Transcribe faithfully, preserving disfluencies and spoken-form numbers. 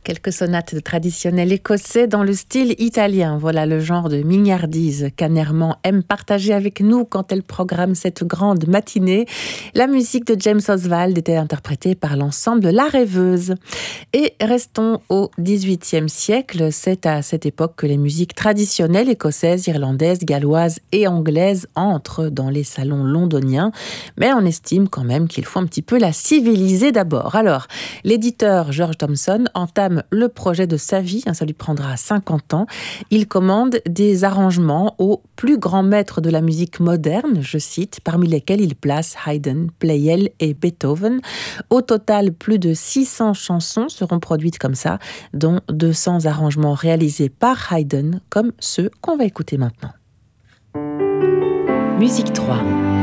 Quelques sonates traditionnelles écossais dans le style italien. Voilà le genre de mignardise qu'Annerman aime partager avec nous quand elle programme cette grande matinée. La musique de James Oswald était interprétée par l'ensemble La Rêveuse. Et restons au dix-huitième siècle. C'est à cette époque que les musiques traditionnelles écossaises, irlandaises, galloises et anglaises entrent dans les salons londoniens. Mais on estime quand même qu'il faut un petit peu la civiliser d'abord. Alors, l'éditeur George Thomson entame le projet de sa vie, ça lui prendra cinquante ans. Il commande des arrangements aux plus grands maîtres de la musique moderne, je cite, parmi lesquels il place Haydn, Pleyel et Beethoven. Au total, plus de six cents chansons seront produites comme ça, dont deux cents arrangements réalisés par Haydn, comme ceux qu'on va écouter maintenant. Musique trois.